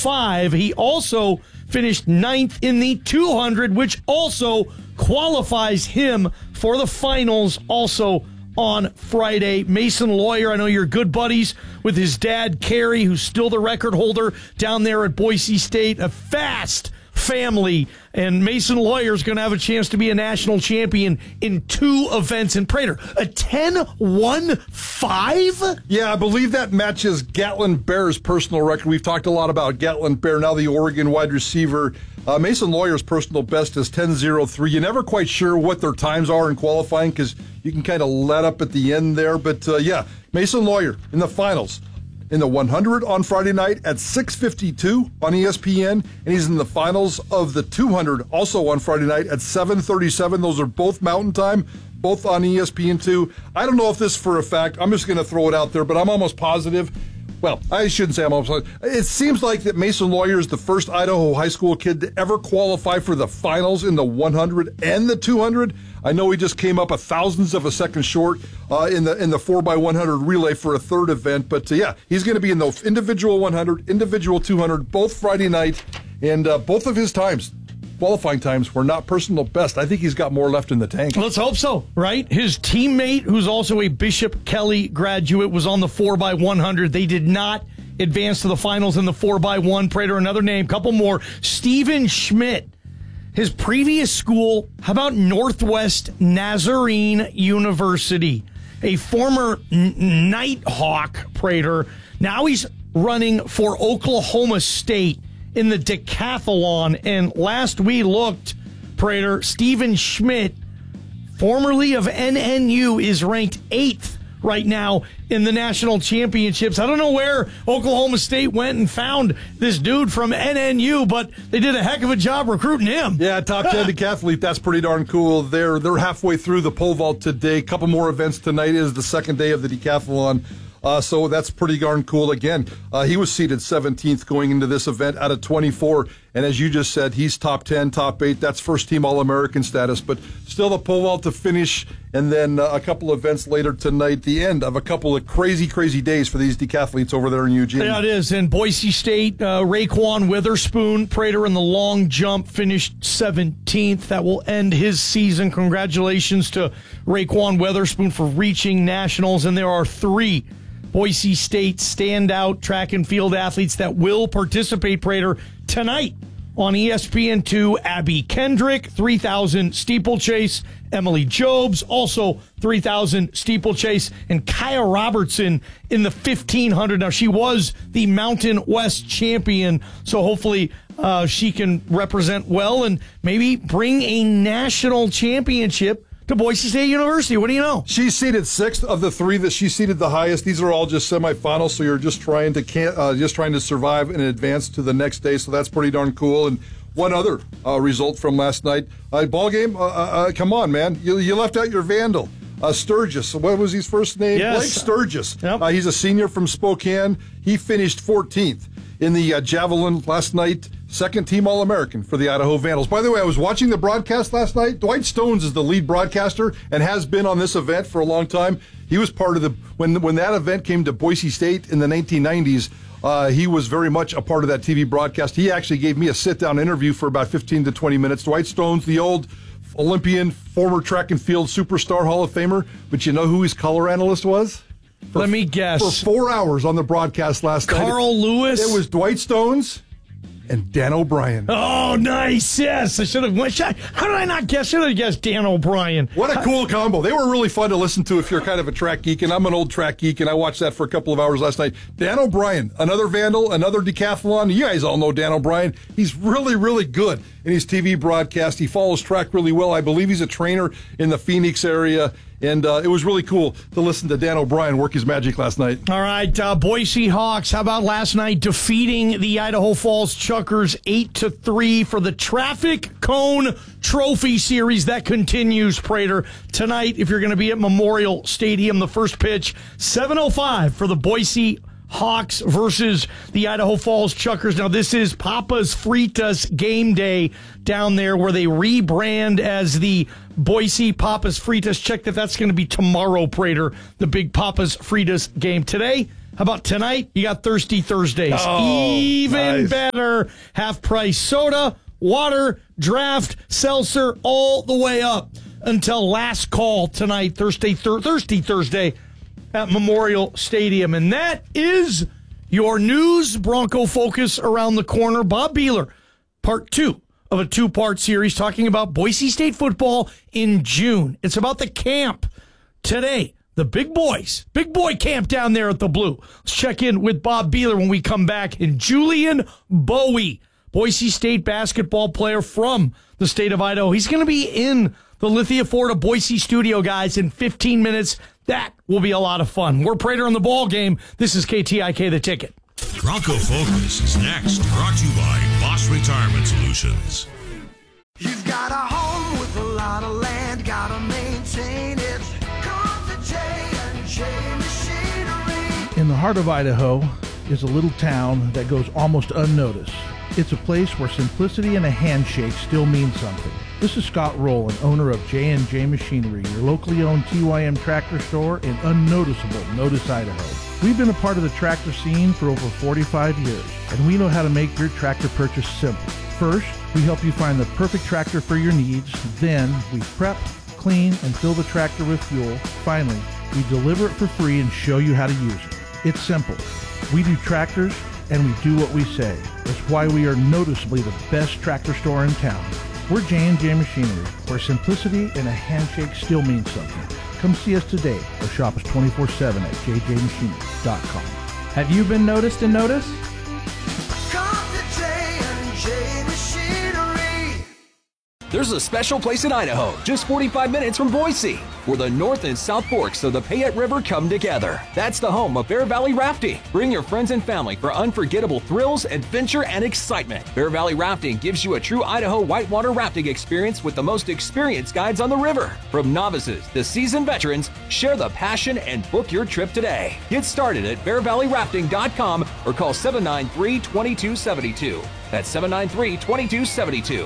5. He also finished 9th in the 200, which also qualifies him for the finals also on Friday. Mason Lawyer, I know you're good buddies with his dad, Kerry, who's still the record holder down there at Boise State. A fast family, and Mason Lawyer is going to have a chance to be a national champion in 2 events in Prater. A 10-1-5? Yeah, I believe that matches Gatlin Bair's personal record. We've talked a lot about Gatlin Bair, now the Oregon wide receiver. Mason Lawyer's personal best is 10-0-3. You're never quite sure what their times are in qualifying because you can kind of let up at the end there. But, yeah, Mason Lawyer in the finals. In the 100 on Friday night at 6:52 on ESPN, and he's in the finals of the 200 also on Friday night at 7:37. Those are both Mountain Time, both on ESPN2. I don't know if this is for a fact. I'm just going to throw it out there, but I'm almost positive. Well, I shouldn't say I'm almost positive. It seems like that Mason Lawyer is the first Idaho high school kid to ever qualify for the finals in the 100 and the 200. I know he just came up a thousandth of a second short in the 4x100 relay for a third event, but yeah, he's going to be in the individual 100, individual 200, both Friday night, and both of his times, qualifying times, were not personal best. I think he's got more left in the tank. Let's hope so, right? His teammate, who's also a Bishop Kelly graduate, was on the 4x100. They did not advance to the finals in the 4x1. Prater, another name, couple more. Steven Schmidt. His previous school, how about Northwest Nazarene University? A former Nighthawk, Prater. Now he's running for Oklahoma State in the decathlon. And last we looked, Prater, Steven Schmidt, formerly of NNU, is ranked 8th right now in the national championships. I don't know where Oklahoma State went and found this dude from NNU, but they did a heck of a job recruiting him. Yeah, top 10 decathlete. That's pretty darn cool. They're halfway through the pole vault today. Couple more events tonight. Is the second day of the decathlon. So that's pretty darn cool. Again, he was seated 17th going into this event out of 24. And as you just said, he's top 10, top 8. That's first team All-American status. But still the pole vault to finish. And then a couple events later tonight, the end of a couple of crazy, crazy days for these decathletes over there in Eugene. Yeah, it is. In Boise State, Raekwon Witherspoon, Prater in the long jump, finished 17th. That will end his season. Congratulations to Raekwon Witherspoon for reaching nationals. And there are 3 Boise State standout track and field athletes that will participate, Prater, tonight on ESPN2. Abby Kendrick, 3,000 steeplechase. Emily Jobs, also 3,000 steeplechase. And Kaya Robertson in the 1,500. Now, she was the Mountain West champion, so hopefully she can represent well and maybe bring a national championship to Boise State University. What do you know? She's seated 6th of the 3 that she seated the highest. These are all just semifinals, so you're just trying to survive and advance to the next day. So that's pretty darn cool. And one other result from last night, ball game. Come on, man! You left out your Vandal. Sturgis. What was his first name? Yes. Blake Sturgis. Yep. He's a senior from Spokane. He finished 14th in the javelin last night. Second team All-American for the Idaho Vandals. By the way, I was watching the broadcast last night. Dwight Stones is the lead broadcaster and has been on this event for a long time. He was part of when that event came to Boise State in the 1990s. He was very much a part of that TV broadcast. He actually gave me a sit-down interview for about 15 to 20 minutes. Dwight Stones, the old Olympian, former track and field superstar Hall of Famer. But you know who his color analyst was? Let me guess. For 4 hours on the broadcast last night. Carl Lewis? It was Dwight Stones and Dan O'Brien. Oh, nice. Yes. I should have. How did I not guess? Should have guessed Dan O'Brien. What a cool combo. They were really fun to listen to if you're kind of a track geek, and I'm an old track geek, and I watched that for a couple of hours last night. Dan O'Brien, another Vandal, another decathlon. You guys all know Dan O'Brien. He's really, really good in his TV broadcast. He follows track really well. I believe he's a trainer in the Phoenix area. And it was really cool to listen to Dan O'Brien work his magic last night. All right, Boise Hawks, how about last night defeating the Idaho Falls Chuckers 8-3 for the Traffic Cone Trophy Series that continues, Prater. Tonight, if you're going to be at Memorial Stadium, the first pitch, 7:05 for the Boise Hawks versus the Idaho Falls Chuckers. Now, this is Papa's Fritas game day down there where they rebrand as the Boise Papa's Fritas. Check that's going to be tomorrow, Prater, the big Papa's Fritas game. Today, How about tonight? You got Thirsty Thursdays. Even better. Half-price soda, water, draft, seltzer, all the way up until last call tonight, Thirsty Thursday at Memorial Stadium. And that is your news. Bronco Focus around the corner. Bob Beeler, part 2 of a 2-part series talking about Boise State football in June. It's about the camp today. The big boy camp down there at the Blue. Let's check in with Bob Beeler when we come back. And Julian Bowie, Boise State basketball player from the state of Idaho. He's going to be in the Lithia Ford of Boise studio, guys, in 15 minutes. That will be a lot of fun. We're Prater on the ball game. This is KTIK The Ticket. Bronco Focus is next, brought to you by Boss Retirement Solutions. You've got a home with a lot of land, gotta maintain it. Come to J&J Machinery. In the heart of Idaho is a little town that goes almost unnoticed. It's a place where simplicity and a handshake still mean something. This is Scott Rowland, owner of J&J Machinery, your locally owned TYM tractor store in unnoticeable Notice, Idaho. We've been a part of the tractor scene for over 45 years, and we know how to make your tractor purchase simple. First, we help you find the perfect tractor for your needs. Then, we prep, clean, and fill the tractor with fuel. Finally, we deliver it for free and show you how to use it. It's simple. We do tractors, and we do what we say. That's why we are noticeably the best tractor store in town. We're J&J Machinery, where simplicity and a handshake still means something. Come see us today or shop us 24/7 at jjmachinery.com. Have you been noticed and noticed? Come to J&J Machinery. There's a special place in Idaho, just 45 minutes from Boise, where the North and South Forks of the Payette River come together. That's the home of Bear Valley Rafting. Bring your friends and family for unforgettable thrills, adventure, and excitement. Bear Valley Rafting gives you a true Idaho whitewater rafting experience with the most experienced guides on the river. From novices to seasoned veterans, share the passion and book your trip today. Get started at bearvalleyrafting.com or call 793-2272. That's 793-2272.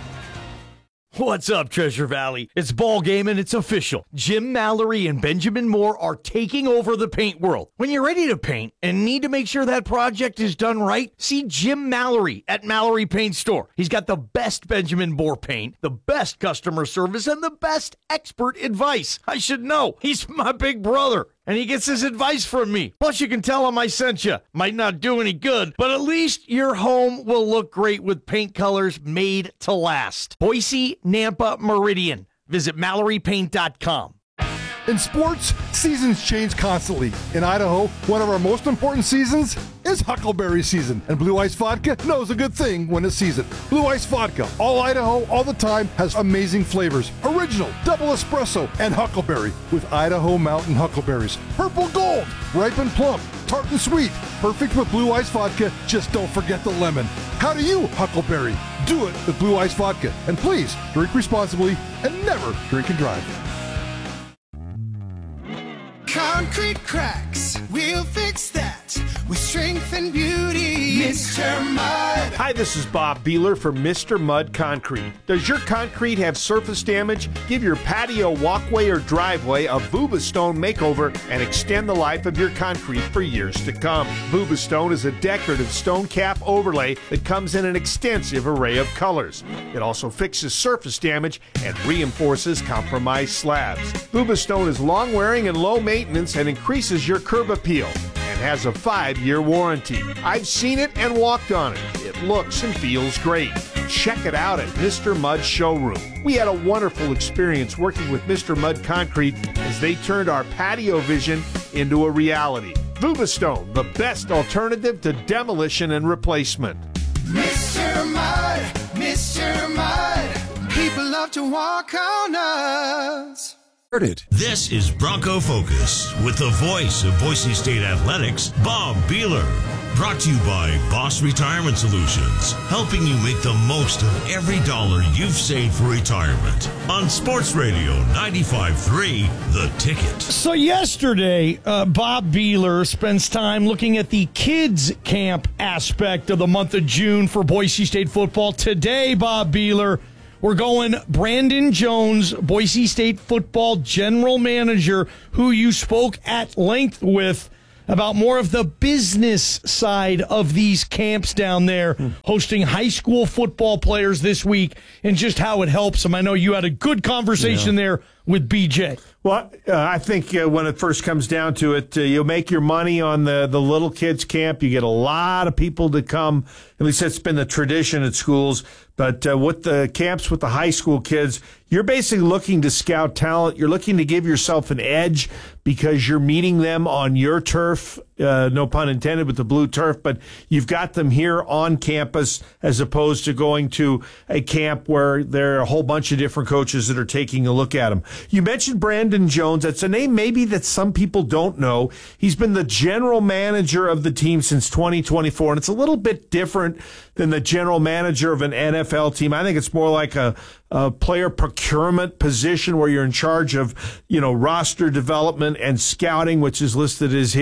What's up, Treasure Valley? It's ball game and it's official. Jim Mallory and Benjamin Moore are taking over the paint world. When you're ready to paint and need to make sure that project is done right, see Jim Mallory at Mallory Paint Store. He's got the best Benjamin Moore paint, the best customer service, and the best expert advice. I should know. He's my big brother. And he gets his advice from me. Plus, you can tell him I sent you. Might not do any good, but at least your home will look great with paint colors made to last. Boise, Nampa, Meridian. Visit MalloryPaint.com. In sports, seasons change constantly. In Idaho, one of our most important seasons is Huckleberry season, and Blue Ice Vodka knows a good thing when it's season. Blue Ice Vodka, all Idaho, all the time, has amazing flavors. Original, double espresso, and Huckleberry with Idaho Mountain Huckleberries. Purple Gold, ripe and plump, tart and sweet. Perfect with Blue Ice Vodka, just don't forget the lemon. How do you Huckleberry? Do it with Blue Ice Vodka. And please, drink responsibly and never drink and drive. Concrete cracks, we'll fix that with strength and beauty. Mr. Mud. Hi, this is Bob Beeler for Mr. Mud Concrete. Does your concrete have surface damage? Give your patio, walkway, or driveway a Vubastone makeover and extend the life of your concrete for years to come. Vubastone is a decorative stone cap overlay that comes in an extensive array of colors. It also fixes surface damage and reinforces compromised slabs. Vubastone is long-wearing and low maintenance and increases your curb appeal and has a 5-year warranty. I've seen it and walked on it. It looks and feels great. Check it out at Mr. Mud's showroom. We had a wonderful experience working with Mr. Mud Concrete as they turned our patio vision into a reality. Vubastone, the best alternative to demolition and replacement. Mr. Mud, Mr. Mud. People love to walk on us. This is Bronco Focus with the voice of Boise State Athletics, Bob Beeler. Brought to you by Boss Retirement Solutions, helping you make the most of every dollar you've saved for retirement. On Sports Radio 95.3, The Ticket. So yesterday, Bob Beeler spends time looking at the kids' camp aspect of the month of June for Boise State football. Today, Bob Beeler, we're going Brandon Jones, Boise State football general manager, who you spoke at length with about more of the business side of these camps down there, hosting high school football players this week, and just how it helps them. I know you had a good conversation there with BJ. Well, I think when it first comes down to it, you'll make your money on the little kids camp. You get a lot of people to come. At least that's been the tradition at schools. But with the camps with the high school kids, you're basically looking to scout talent. You're looking to give yourself an edge because you're meeting them on your turf, no pun intended, with the blue turf. But you've got them here on campus as opposed to going to a camp where there are a whole bunch of different coaches that are taking a look at them. You mentioned Brandon Jones. That's a name maybe that some people don't know. He's been the general manager of the team since 2024, and it's a little bit different than the general manager of an NFL team. I think it's more like a player procurement position where you're in charge of, roster development and scouting, which is listed as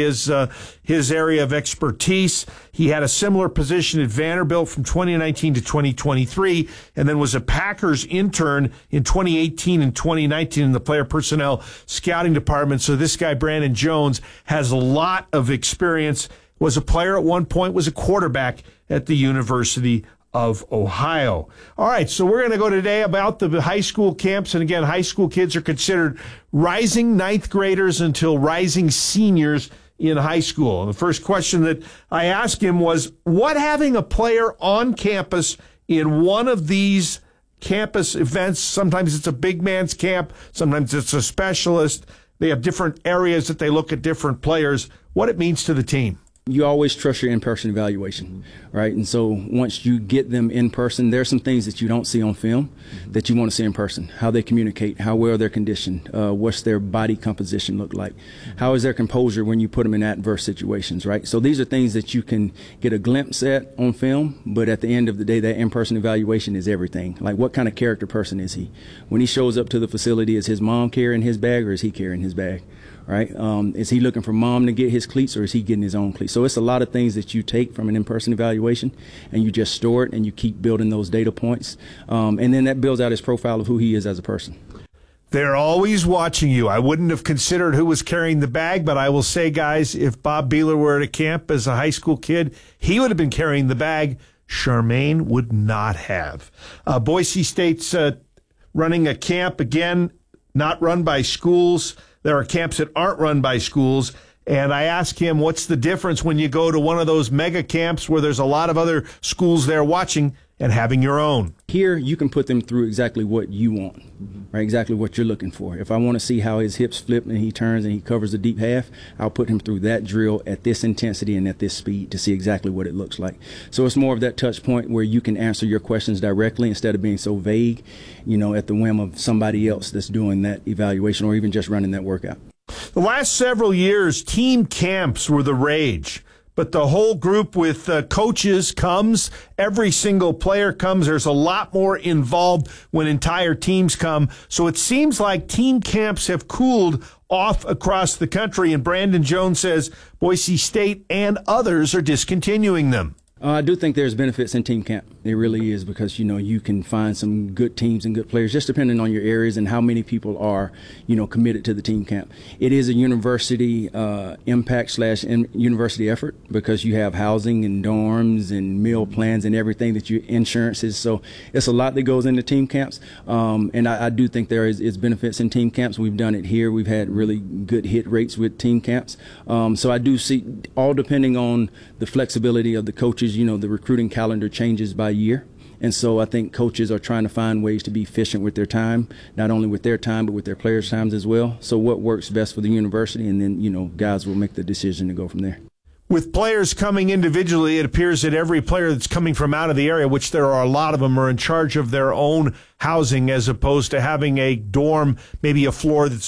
his area of expertise. He had a similar position at Vanderbilt from 2019 to 2023, and then was a Packers intern in 2018 and 2019 in the player personnel scouting department. So this guy, Brandon Jones, has a lot of experience, was a player at one point, was a quarterback at the University of Ohio. All right, so we're going to go today about the high school camps. And again, high school kids are considered rising ninth graders until rising seniors in high school. And the first question that I asked him was, what having a player on campus in one of these campus events, sometimes it's a big man's camp, sometimes it's a specialist, they have different areas that they look at different players, what it means to the team. You always trust your in-person evaluation, right? And so once you get them in person, there are some things that you don't see on film that you want to see in person. How they communicate, how well they're conditioned, what's their body composition look like, how is their composure when you put them in adverse situations, right? So these are things that you can get a glimpse at on film, but at the end of the day, that in-person evaluation is everything. Like, what kind of character person is he? When he shows up to the facility, is his mom carrying his bag or is he carrying his bag? Right? Is he looking for mom to get his cleats or is he getting his own cleats? So it's a lot of things that you take from an in-person evaluation and you just store it and you keep building those data points. And then that builds out his profile of who he is as a person. They're always watching you. I wouldn't have considered who was carrying the bag, but I will say, guys, if Bob Beeler were at a camp as a high school kid, he would have been carrying the bag. Charmaine would not have. Boise State's running a camp, again, not run by schools. There are camps that aren't run by schools, and I asked him, what's the difference when you go to one of those mega camps where there's a lot of other schools there watching and having your own? Here, you can put them through exactly what you want, right? Exactly what you're looking for. If I want to see how his hips flip and he turns and he covers the deep half, I'll put him through that drill at this intensity and at this speed to see exactly what it looks like. So it's more of that touch point where you can answer your questions directly instead of being so vague, at the whim of somebody else that's doing that evaluation or even just running that workout. The last several years, team camps were the rage. But the whole group with coaches comes. Every single player comes. There's a lot more involved when entire teams come. So it seems like team camps have cooled off across the country. And Brandon Jones says Boise State and others are discontinuing them. I do think there's benefits in team camp. It really is because, you can find some good teams and good players just depending on your areas and how many people are, committed to the team camp. It is a university impact / university effort because you have housing and dorms and meal plans and everything that insurances. So it's a lot that goes into team camps. And I do think there is benefits in team camps. We've done it here. We've had really good hit rates with team camps. So I do see, all depending on the flexibility of the coaches, the recruiting calendar changes by year. And so I think coaches are trying to find ways to be efficient with their time, not only with their time, but with their players' times as well. So what works best for the university, and then, guys will make the decision to go from there. With players coming individually, it appears that every player that's coming from out of the area, which there are a lot of them, are in charge of their own housing as opposed to having a dorm, maybe a floor that's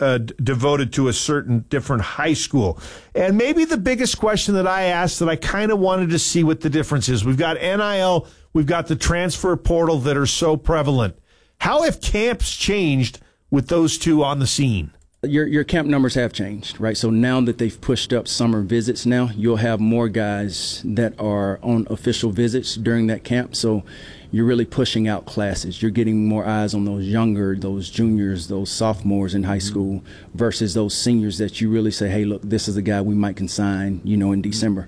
devoted to a certain different high school. And maybe the biggest question that I asked that I kind of wanted to see what the difference is. We've got NIL, we've got the transfer portal that are so prevalent. How have camps changed with those two on the scene? Your camp numbers have changed, right? So now that they've pushed up summer visits now, you'll have more guys that are on official visits during that camp. So you're really pushing out classes. You're getting more eyes on those younger, those juniors, those sophomores in high school versus those seniors that you really say, hey, look, this is a guy we might consign, in December.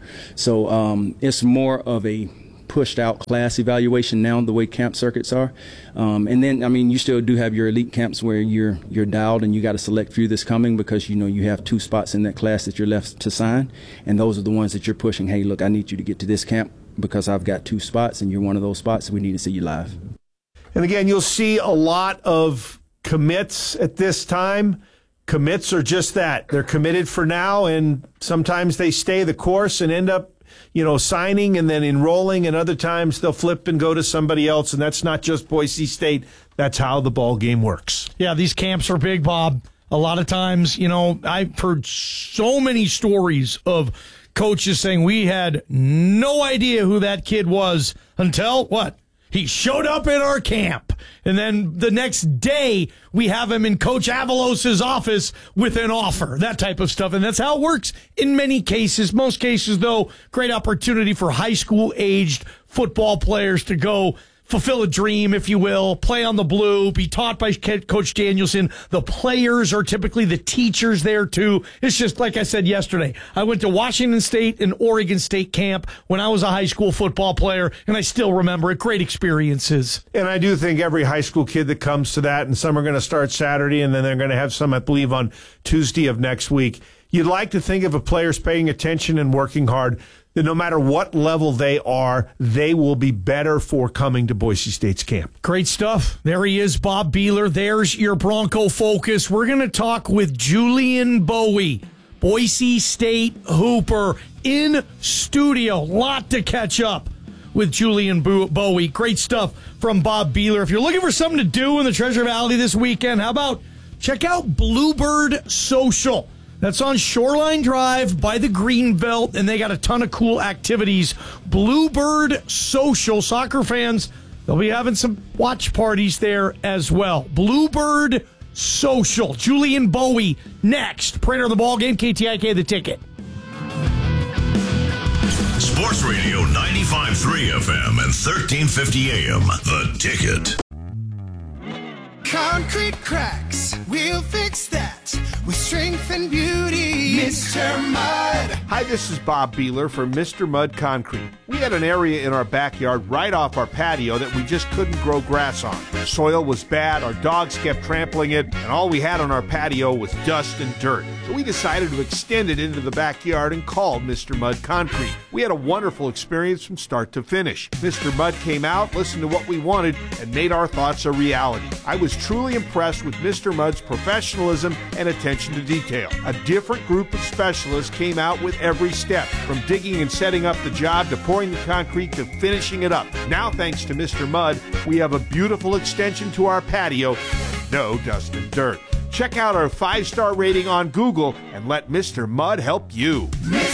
So it's more of a pushed out class evaluation now, the way camp circuits are. And then, you still do have your elite camps where you're dialed and you got to select few that's coming because, you have 2 spots in that class that you're left to sign. And those are the ones that you're pushing. Hey, look, I need you to get to this camp because I've got 2 spots and you're one of those spots. We need to see you live. And again, you'll see a lot of commits at this time. Commits are just that. They're committed for now, and sometimes they stay the course and end up signing and then enrolling, and other times they'll flip and go to somebody else, and that's not just Boise State. That's how the ball game works. Yeah, these camps are big, Bob. A lot of times, I've heard so many stories of coaches saying we had no idea who that kid was until, what? He showed up at our camp. And then the next day, we have him in Coach Avalos' office with an offer, that type of stuff. And that's how it works in many cases. Most cases, though, great opportunity for high school-aged football players to go fulfill a dream, if you will, play on the blue, be taught by Coach Danielson. The players are typically the teachers there, too. It's just like I said yesterday. I went to Washington State and Oregon State camp when I was a high school football player, and I still remember it. Great experiences. And I do think every high school kid that comes to that, and some are going to start Saturday, and then they're going to have some, I believe, on Tuesday of next week. You'd like to think if a player's paying attention and working hard, that no matter what level they are, they will be better for coming to Boise State's camp. Great stuff. There he is, Bob Beeler. There's your Bronco Focus. We're going to talk with Julian Bowie, Boise State Hooper, in studio. Lot to catch up with Julian Bowie. Great stuff from Bob Beeler. If you're looking for something to do in the Treasure Valley this weekend, how about check out Bluebird Social. That's on Shoreline Drive by the Greenbelt, and they got a ton of cool activities. Bluebird Social. Soccer fans, they'll be having some watch parties there as well. Bluebird Social. Julian Bowie next. Prater of the Ball Game, KTIK, The Ticket. Sports Radio 95.3 FM and 1350 AM, The Ticket. Concrete cracks, we'll fix that with strength and beauty. Mr. Mud. Hi, this is Bob Beeler for Mr. Mud Concrete. We had an area in our backyard right off our patio that we just couldn't grow grass on. Soil was bad, our dogs kept trampling it, and all we had on our patio was dust and dirt. So we decided to extend it into the backyard and called Mr. Mud Concrete. We had a wonderful experience from start to finish. Mr. Mud came out, listened to what we wanted, and made our thoughts a reality. I was truly impressed with Mr. Mud's professionalism and attention to detail. A different group of specialists came out with every step, from digging and setting up the job to pouring the concrete to finishing it up. Now, thanks to Mr. Mud, we have a beautiful extension to our patio and no dust and dirt. Check out our 5-star rating on Google and let Mr. Mud help you. Mr.